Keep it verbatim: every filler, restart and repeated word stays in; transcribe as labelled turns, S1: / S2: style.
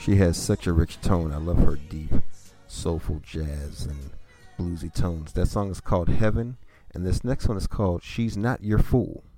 S1: She has such a rich tone. I love her deep, soulful jazz and bluesy tones. That song is called Heaven, and this next one is called She's Not Your Fool.